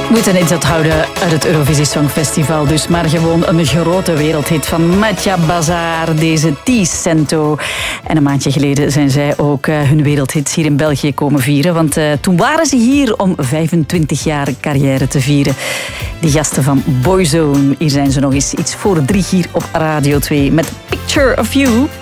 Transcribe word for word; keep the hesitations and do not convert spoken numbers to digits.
We moeten iets onthouden uit het Eurovisie Songfestival dus, maar gewoon een grote wereldhit van Matja Bazaar, deze T-Cento. En een maandje geleden zijn zij ook uh, hun wereldhits hier in België komen vieren, want uh, toen waren ze hier om vijfentwintig jaar carrière te vieren. Die gasten van Boyzone, hier zijn ze nog eens iets voor drie hier op Radio twee met Picture of You.